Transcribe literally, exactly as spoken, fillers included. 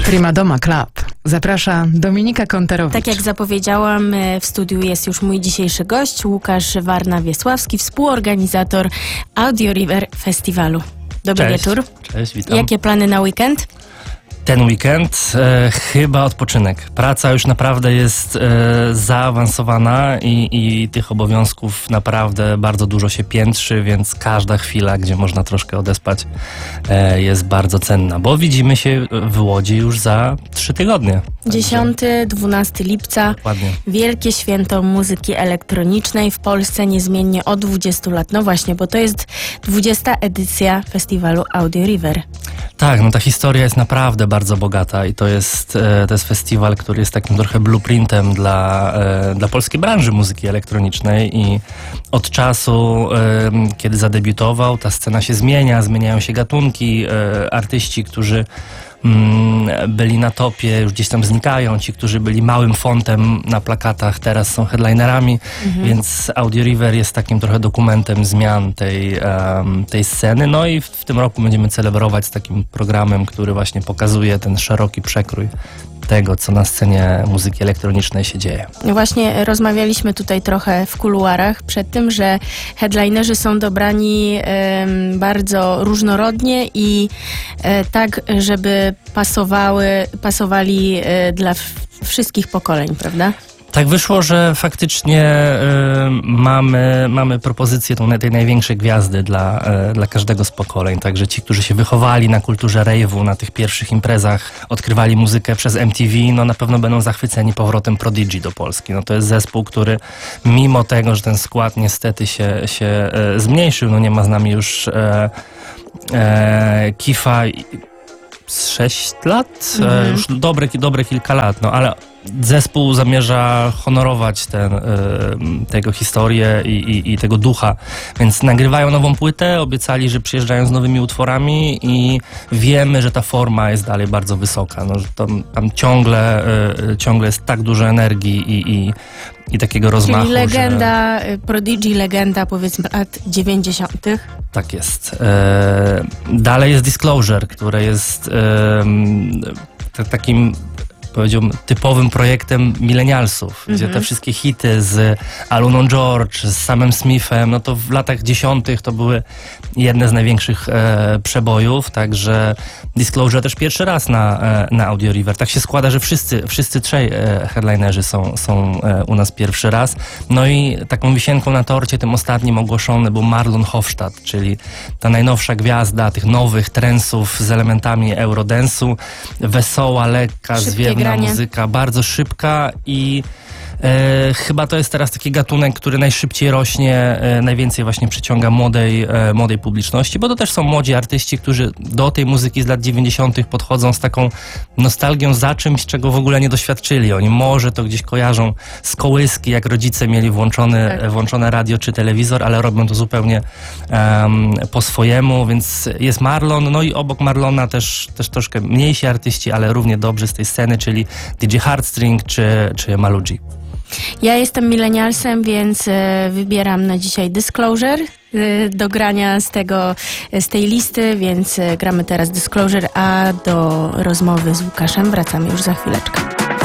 Prima Doma Club. Zaprasza Dominika Konterowicz. Tak jak zapowiedziałam, w studiu jest już mój dzisiejszy gość, Łukasz Warna-Wiesławski, współorganizator Audio River Festiwalu. Dobry Cześć. wieczór. Cześć, witam. Jakie plany na weekend? Ten weekend e, chyba odpoczynek. Praca już naprawdę jest e, zaawansowana i, i tych obowiązków naprawdę bardzo dużo się piętrzy, więc każda chwila, gdzie można troszkę odespać, e, jest bardzo cenna, bo widzimy się w Łodzi już za trzy tygodnie. dziesiątego do dwunastego lipca. Dokładnie. Wielkie święto muzyki elektronicznej w Polsce niezmiennie od dwudziestu lat. No właśnie, bo to jest dwudziesta edycja festiwalu Audio River. Tak, no ta historia jest naprawdę bardzo bogata i to jest, e, to jest festiwal, który jest takim trochę blueprintem dla, e, dla polskiej branży muzyki elektronicznej i od czasu, e, kiedy zadebiutował, ta scena się zmienia, zmieniają się gatunki, e, artyści, którzy mm, byli na topie, już gdzieś tam znikają, ci, którzy byli małym fontem na plakatach, teraz są headlinerami, mhm. więc Audio River jest takim trochę dokumentem zmian tej, um, tej sceny. No i w, w tym roku będziemy celebrować z takim programem, który właśnie pokazuje ten szeroki przekrój tego, co na scenie muzyki elektronicznej się dzieje. Właśnie rozmawialiśmy tutaj trochę w kuluarach przed tym, że headlinerzy są dobrani um, bardzo różnorodnie i e, tak, żeby pasowały, pasowali e, dla w, wszystkich pokoleń, prawda? Tak wyszło, że faktycznie y, mamy, mamy propozycję tą, tej największej gwiazdy dla, y, dla każdego z pokoleń. Także ci, którzy się wychowali na kulturze rave'u, na tych pierwszych imprezach, odkrywali muzykę przez M T V, no na pewno będą zachwyceni powrotem Prodigy do Polski. No to jest zespół, który mimo tego, że ten skład niestety się, się y, zmniejszył, no nie ma z nami już y, y, Kifa z sześć lat, mm. już dobre, dobre kilka lat, no ale zespół zamierza honorować ten, y, tego historię i, i, i tego ducha, więc nagrywają nową płytę, obiecali, że przyjeżdżają z nowymi utworami i wiemy, że ta forma jest dalej bardzo wysoka, no, że tam, tam ciągle, y, ciągle jest tak dużo energii i, i, i takiego rozmachu. Czyli legenda, że... Prodigy, legenda powiedzmy lat dziewięćdziesiątych. Tak jest. E, dalej jest Disclosure, które jest e, takim, powiedziałbym, typowym projektem milenialsów, mm-hmm. gdzie te wszystkie hity z Aluną George, z Samem Smithem, no to w latach dziesiątych to były jedne z największych e, przebojów, także Disclosure też pierwszy raz na, e, na Audio River. Tak się składa, że wszyscy, wszyscy trzej e, headlinerzy są, są e, u nas pierwszy raz. No i taką wisienką na torcie, tym ostatnim ogłoszony był Marlon Hofstadt, czyli ta najnowsza gwiazda tych nowych trensów z elementami eurodance'u, wesoła, lekka, zwiewna muzyka, bardzo szybka i e, chyba to jest teraz taki gatunek, który najszybciej rośnie, e, najwięcej właśnie przyciąga młodej, e, młodej publiczności, bo to też są młodzi artyści, którzy do tej muzyki z lat dziewięćdziesiątych podchodzą z taką nostalgią za czymś, czego w ogóle nie doświadczyli. Oni może to gdzieś kojarzą z kołyski, jak rodzice mieli włączony, tak. włączone radio czy telewizor, ale robią to zupełnie um, po swojemu, więc jest Marlon, no i obok Marlona też, też troszkę mniejsi artyści, ale równie dobrzy z tej sceny, czyli D J Hardstring czy, czy Maluji. Ja jestem milenialsem, więc e, wybieram na dzisiaj Disclosure e, do grania z, tego, z tej listy, więc e, gramy teraz Disclosure, a do rozmowy z Łukaszem wracamy już za chwileczkę.